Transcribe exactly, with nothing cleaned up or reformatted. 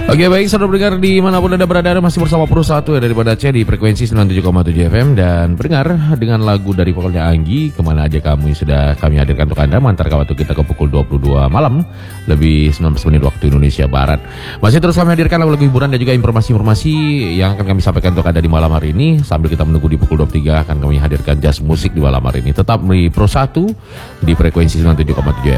Oke baik, saudara pendengar dimanapun Anda berada, masih bersama Pro satu ya daripada Aceh di frekuensi sembilan puluh tujuh koma tujuh F M. Dan pendengar, dengan lagu dari vokalnya Anggi, Kemana Aja Kamu, yang sudah kami hadirkan untuk Anda mengantar waktu kita ke pukul dua puluh dua malam lebih sembilan belas menit waktu Indonesia Barat. Masih terus kami hadirkan lagu-lagu hiburan dan juga informasi-informasi yang akan kami sampaikan untuk Anda di malam hari ini. Sambil kita menunggu di pukul dua puluh tiga akan kami hadirkan jazz musik di malam hari ini. Tetap di Pro satu di frekuensi sembilan puluh tujuh koma tujuh F M.